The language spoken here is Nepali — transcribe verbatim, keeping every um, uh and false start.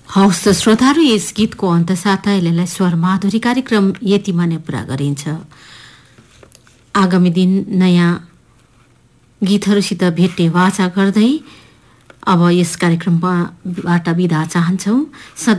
हौस् त श्रोताहरू, यस गीतको अन्तसाथ यसलाई स्वर माधुरी कार्यक्रम यतिमा नै पुरा गरिन्छ। आगामी दिन नयाँ गीतहरूसित भेट्ने वाचा गर्दै अब यस कार्यक्रमबाट बिदा चाहन्छौँ।